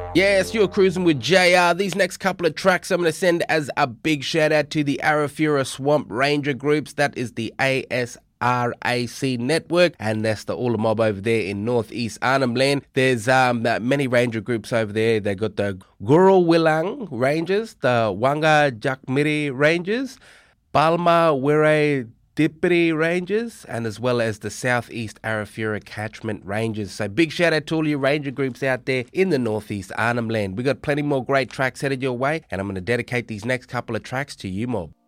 Yes, you're cruising with JR. These next couple of tracks I'm going to send as a big shout out to the Arafura Swamp Ranger groups. That is the ASRAC network, and that's the All Mob over there in northeast Arnhem Land. There's many ranger groups over there. They got the Guru Willang Rangers, the Wanga Jakmiri Rangers, Balma Wire Dipity Rangers, and as well as the Southeast Arafura Catchment Rangers. So big shout out to all you ranger groups out there in the northeast Arnhem Land. We got plenty more great tracks headed your way, and I'm going to dedicate these next couple of tracks to you, mob.